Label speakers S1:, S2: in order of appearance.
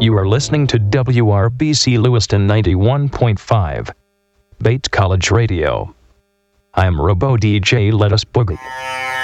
S1: You are listening to WRBC Lewiston 91.5, Bates College Radio. I'm Robo DJ. Let us boogie.